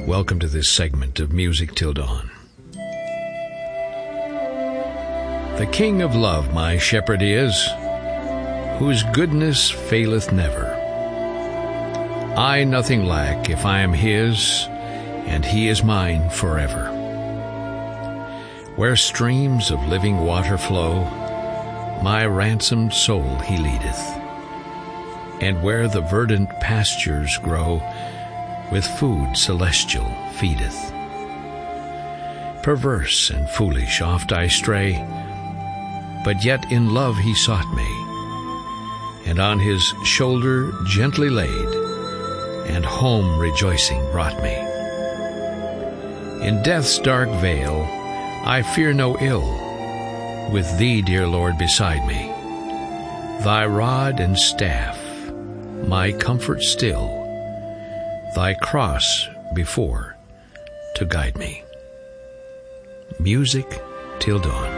Welcome to this segment of Music Till Dawn. The King of love my shepherd is, whose goodness faileth never. I nothing lack if I am his, and he is mine forever. Where streams of living water flow, my ransomed soul he leadeth. And where the verdant pastures grow, with food celestial feedeth. Perverse and foolish oft I stray, but yet in love he sought me, and on his shoulder gently laid, and home rejoicing brought me. In death's dark vale I fear no ill, with thee, dear Lord, beside me. Thy rod and staff, my comfort still, thy cross before to guide me. Music Till Dawn.